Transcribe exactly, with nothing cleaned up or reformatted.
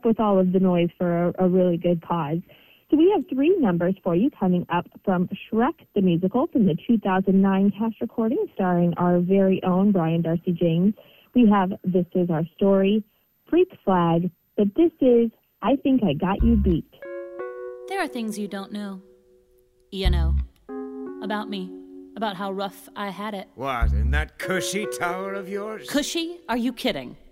up with all of the noise for a, a really good cause. So we have three numbers for you coming up from Shrek the Musical from the two thousand nine cast recording starring our very own Brian Darcy James. We have This Is Our Story, Freak Flag, but this is I Think I Got You Beat. There are things you don't know, you know, about me, about how rough I had it. What, in that cushy tower of yours? Cushy? Are you kidding?